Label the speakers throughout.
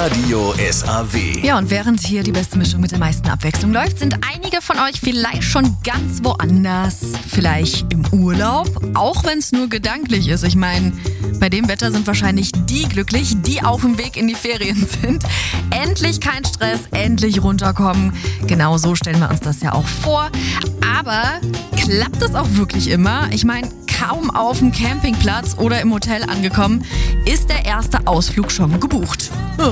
Speaker 1: Radio SAW.
Speaker 2: Ja, und während hier die beste Mischung mit der meisten Abwechslung läuft, sind einige von euch vielleicht schon ganz woanders. Vielleicht im Urlaub, auch wenn es nur gedanklich ist. Ich meine, bei dem Wetter sind wahrscheinlich die glücklich, die auf dem Weg in die Ferien sind. Endlich kein Stress, endlich runterkommen. Genau so stellen wir uns das ja auch vor. Aber klappt es auch wirklich immer? Ich meine, kaum auf dem Campingplatz oder im Hotel angekommen, ist der erste Ausflug schon gebucht.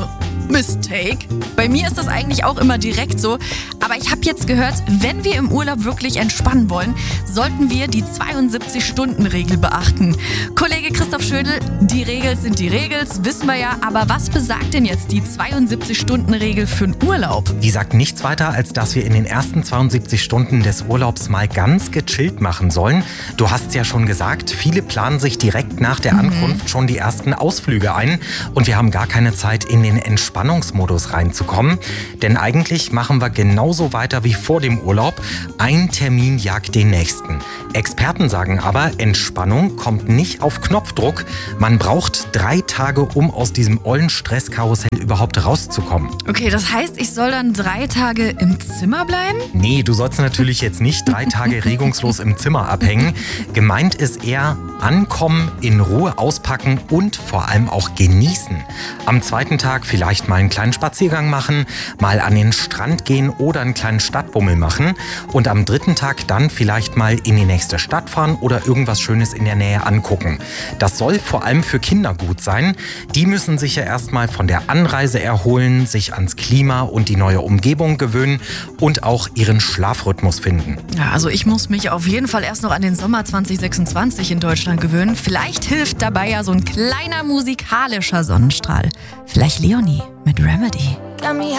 Speaker 2: Mistake. Bei mir ist das eigentlich auch immer direkt so. Aber ich habe jetzt gehört, wenn wir im Urlaub wirklich entspannen wollen, sollten wir die 72-Stunden-Regel beachten. Kollege Christoph Schödel, die Regels sind die Regels, wissen wir ja. Aber was besagt denn jetzt die 72-Stunden-Regel für einen Urlaub?
Speaker 3: Die sagt nichts weiter, als dass wir in den ersten 72 Stunden des Urlaubs mal ganz gechillt machen sollen. Du hast es ja schon gesagt, viele planen sich direkt nach der Ankunft schon die ersten Ausflüge ein. Und wir haben gar keine Zeit, in den Entspannungsmodus reinzukommen. Denn eigentlich machen wir genauso weiter wie vor dem Urlaub. Ein Termin jagt den nächsten. Experten sagen aber, Entspannung kommt nicht auf Knopfdruck. Man braucht 3 Tage, um aus diesem ollen Stresskarussell überhaupt rauszukommen.
Speaker 2: Okay, das heißt, ich soll dann 3 Tage im Zimmer bleiben?
Speaker 3: Nee, du sollst natürlich jetzt nicht 3 Tage regungslos im Zimmer abhängen. Gemeint ist eher ankommen, in Ruhe auspacken und vor allem auch genießen. Am zweiten Tag vielleicht mal einen kleinen Spaziergang machen, mal an den Strand gehen oder einen kleinen Stadtbummel machen und am dritten Tag dann vielleicht mal in die nächste Stadt fahren oder irgendwas Schönes in der Nähe angucken. Das soll vor allem für Kinder gut sein. Die müssen sich ja erstmal von der Anreise erholen, sich ans Klima und die neue Umgebung gewöhnen und auch ihren Schlafrhythmus finden.
Speaker 2: Ja, also ich muss mich auf jeden Fall erst noch an den Sommer 2026 in Deutschland gewöhnen. Vielleicht hilft dabei ja so ein kleiner musikalischer Sonnenstrahl. Vielleicht Leonie mit Remedy.